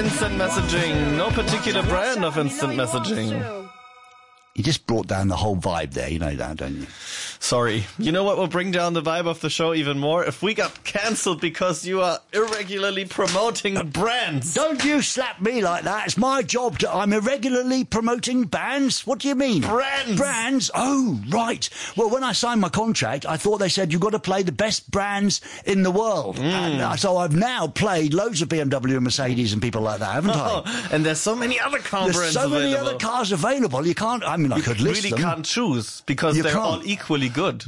instant messaging. No particular brand of instant messaging. You just brought down the whole vibe there, you know that, don't you? Sorry. You know what will bring down the vibe of the show even more? If we got cancelled because you are irregularly promoting brands. Don't you slap me like that. It's my job I'm irregularly promoting bands. What do you mean? Brands. Brands? Oh, right. Well, when I signed my contract, I thought they said you've got to play the best brands in the world. And so I've now played loads of BMW and Mercedes and people like that, haven't I? And there's so many other car brands There's so many other cars available. You can't, I mean, I could list really them. can't choose because they're all equally good.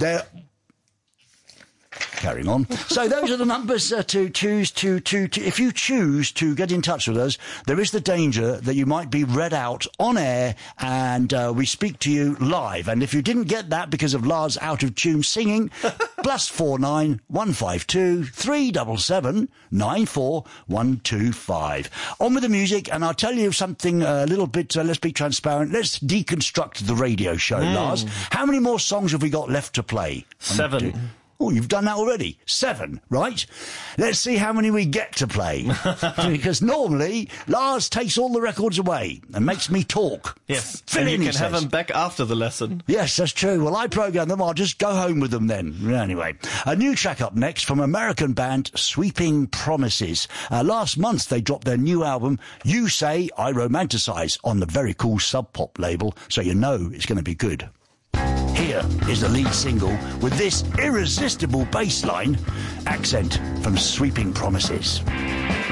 Carrying on. So those are the numbers to choose to if you choose to get in touch with us, there is the danger that you might be read out on air and we speak to you live. And if you didn't get that because of Lars out of tune singing, +49 152 377 94125. On with the music, and I'll tell you something a little bit, let's be transparent. Let's deconstruct the radio show, Lars. How many more songs have we got left to play? 7. Oh, you've done that already. 7, right? Let's see how many we get to play. Because normally, Lars takes all the records away and makes me talk. Yes, and you can have them back after the lesson. Yes, that's true. Well, I program them. I'll just go home with them then. Anyway, a new track up next from American band Sweeping Promises. Last month, they dropped their new album, You Say I Romanticize, on the very cool Sub Pop label, so you know it's going to be good. Here is the lead single with this irresistible bass line, Accent from Sweeping Promises.